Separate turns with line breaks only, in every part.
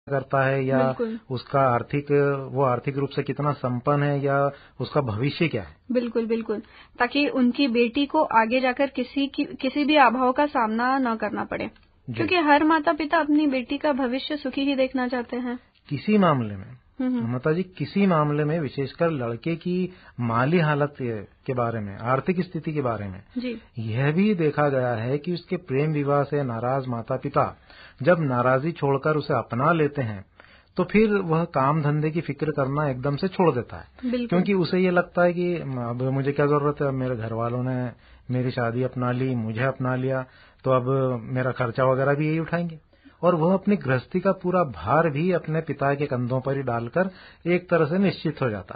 करता है या
बिल्कुल
उसका वो आर्थिक रूप से कितना संपन्न है या उसका भविष्य क्या है।
बिल्कुल बिल्कुल, ताकि उनकी बेटी को आगे जाकर किसी भी अभाव का सामना न करना पड़े, क्योंकि हर माता पिता अपनी बेटी का भविष्य सुखी ही देखना चाहते हैं।
किसी मामले में ममता जी, किसी मामले में विशेषकर लड़के की माली हालत के बारे में, आर्थिक स्थिति के बारे में
जी
यह भी देखा गया है कि उसके प्रेम विवाह से नाराज माता पिता जब नाराजगी छोड़कर उसे अपना लेते हैं तो फिर वह काम धंधे की फिक्र करना एकदम से छोड़ देता है, क्योंकि उसे ये लगता है कि अब मुझे क्या जरूरत है, अब मेरे घर वालों ने मेरी शादी अपना ली, मुझे अपना लिया, तो अब मेरा खर्चा वगैरह भी यही उठाएंगे और वह अपनी गृहस्थी का पूरा भार भी अपने पिता के कंधों पर ही डालकर एक तरह से निश्चिंत हो जाता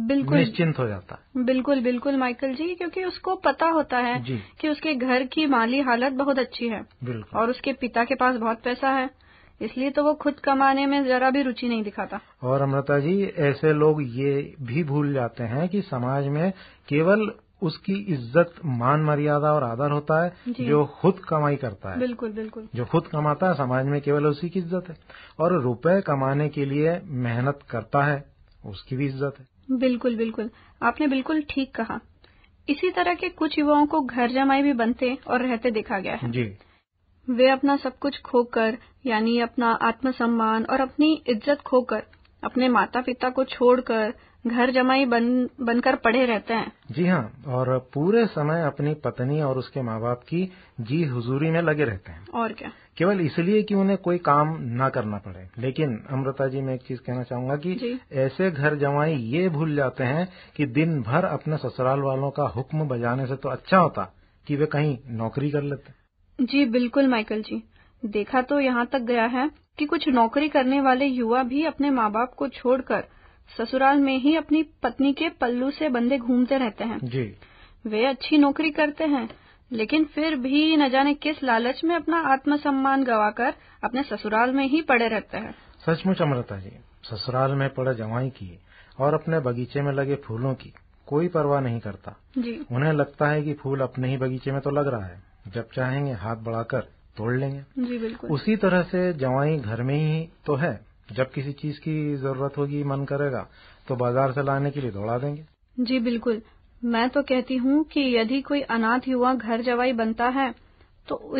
है।
बिल्कुल बिल्कुल माइकल जी, क्योंकि उसको पता होता है कि उसके घर की माली हालत बहुत अच्छी है और उसके पिता के पास बहुत पैसा है, इसलिए तो वो खुद कमाने में जरा भी रुचि नहीं दिखाता।
और अमृता जी, ऐसे लोग ये भी भूल जाते हैं कि समाज में केवल उसकी इज्जत, मान मर्यादा और आदर होता है जो खुद कमाई करता है।
बिल्कुल बिल्कुल,
जो खुद कमाता है समाज में केवल उसी की इज्जत है, और रुपए कमाने के लिए मेहनत करता है उसकी भी इज्जत है।
बिल्कुल बिल्कुल, आपने बिल्कुल ठीक कहा। इसी तरह के कुछ युवाओं को घर जमाई भी बनते और रहते देखा गया है
जी।
वे अपना सब कुछ खोकर, यानी अपना आत्मसम्मान और अपनी इज्जत खोकर अपने माता पिता को छोड़कर घर जमाई बनकर पड़े रहते हैं।
जी हाँ, और पूरे समय अपनी पत्नी और उसके माँ बाप की जी हुजूरी में लगे रहते हैं।
और क्या,
केवल इसलिए कि उन्हें कोई काम ना करना पड़े। लेकिन अमृता जी, मैं एक चीज कहना चाहूंगा कि ऐसे घर जमाई ये भूल जाते हैं कि दिन भर अपने ससुराल वालों का हुक्म बजाने से तो अच्छा होता कि वे कहीं नौकरी कर लेते।
जी बिल्कुल माइकल जी, देखा तो यहाँ तक गया है कि कुछ नौकरी करने वाले युवा भी अपने माँ बाप को छोड़कर ससुराल में ही अपनी पत्नी के पल्लू से बंधे घूमते रहते हैं।
जी।
वे अच्छी नौकरी करते हैं, लेकिन फिर भी न जाने किस लालच में अपना आत्मसम्मान गंवाकर अपने ससुराल में ही पड़े रहते हैं।
सचमुच अमृता जी, ससुराल में पड़े जवाई की और अपने बगीचे में लगे फूलों की कोई परवाह नहीं करता
जी।
उन्हें लगता है कि फूल अपने ही बगीचे में तो लग रहा है, जब चाहेंगे हाथ बढ़ाकर तोड़ लेंगे।
जी बिल्कुल।
उसी तरह से जवाई घर में ही तो है, जब किसी चीज की जरूरत होगी, मन करेगा तो बाजार से लाने के लिए दौड़ा देंगे।
जी बिल्कुल, मैं तो कहती हूँ कि यदि कोई अनाथ युवा घर जवाई बनता है तो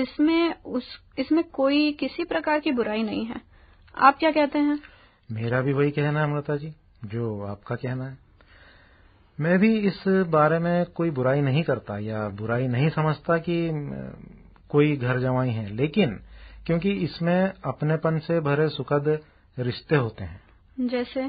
इसमें कोई किसी प्रकार की बुराई नहीं है। आप क्या कहते हैं? मेरा
भी वही कहना है अमृता जी, जो आपका कहना है। मैं भी इस बारे में कोई बुराई नहीं करता या बुराई नहीं समझता कि कोई घर जवाई है, लेकिन क्योंकि इसमें अपनेपन से भरे सुखद रिश्ते होते हैं।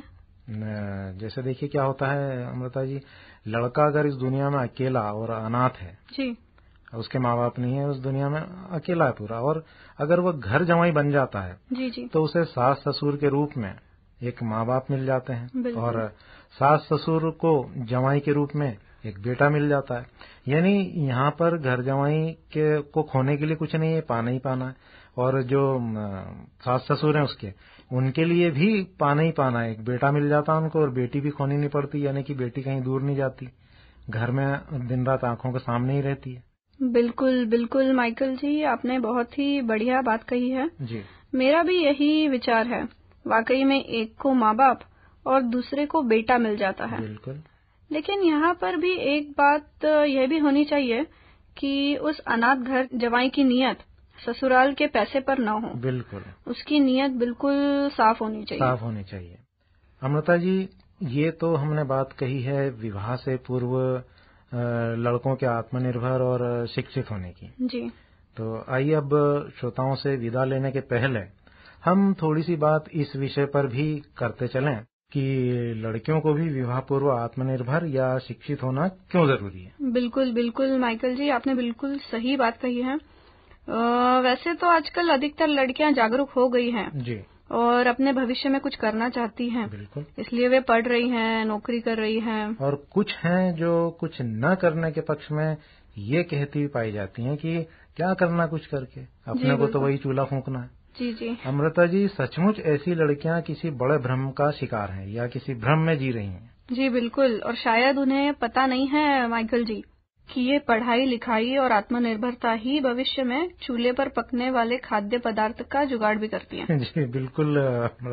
जैसे देखिए क्या होता है अमृता जी, लड़का अगर इस दुनिया में अकेला और अनाथ है जी, उसके माँ बाप नहीं है, उस दुनिया में अकेला है पूरा, और अगर वो घर जवाई बन जाता है जी, तो उसे सास ससुर के रूप में एक माँ बाप मिल जाते हैं और सास ससुर को जवाई के रूप में एक बेटा मिल जाता है। यानी यहाँ पर घर जवाई को खोने के लिए कुछ नहीं है, पाना ही पाना है, और जो सास ससुर हैं उनके लिए भी पाना ही पाना है, एक बेटा मिल जाता है उनको, और बेटी भी खोनी नहीं पड़ती, यानी कि बेटी कहीं दूर नहीं जाती, घर में दिन रात आंखों के सामने ही रहती है।
बिल्कुल बिल्कुल माइकल जी, आपने बहुत ही बढ़िया बात कही है जी। मेरा भी यही विचार है, वाकई में एक को माँ बाप और दूसरे को बेटा मिल जाता है।
बिल्कुल।
लेकिन यहाँ पर भी एक बात यह भी होनी चाहिए कि उस अनाथ घर जवाई की नीयत ससुराल के पैसे पर न हो।
बिल्कुल।
उसकी नीयत बिल्कुल साफ होनी
चाहिए। अमृता जी, ये तो हमने बात कही है विवाह से पूर्व लड़कों के आत्मनिर्भर और शिक्षित होने की जी। तो आइए अब श्रोताओं से विदा लेने के पहले हम थोड़ी सी बात इस विषय पर भी करते चलें कि लड़कियों को भी विवाह पूर्व आत्मनिर्भर या शिक्षित होना क्यों जरूरी है।
बिल्कुल बिल्कुल माइकल जी, आपने बिल्कुल सही बात कही है। वैसे तो आजकल अधिकतर लड़कियां जागरूक हो गई हैं जी, और अपने भविष्य में कुछ करना चाहती हैं। बिल्कुल। इसलिए वे पढ़ रही हैं, नौकरी कर रही हैं, और
कुछ हैं जो कुछ न करने के पक्ष में ये कहती हुई पाई जाती हैं कि क्या करना कुछ करके, अपने को तो वही चूल्हा फूंकना है।
जी जी।
अमृता जी, सचमुच ऐसी लड़कियां किसी बड़े भ्रम का शिकार हैं या किसी भ्रम में जी रही हैं।
जी बिल्कुल, और शायद उन्हें पता नहीं है माइकल जी कि ये पढ़ाई लिखाई और आत्मनिर्भरता ही भविष्य में चूल्हे पर पकने वाले खाद्य पदार्थ का जुगाड़ भी करती है।
जी बिल्कुल